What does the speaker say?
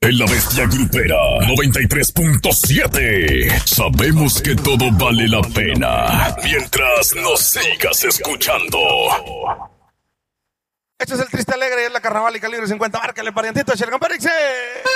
En la Bestia Grupera 93.7. Sabemos que todo vale la pena mientras nos sigas escuchando. Este es el triste alegre, es la carnaval y calibre 50. Márcale, parientito, Shergan Pérez.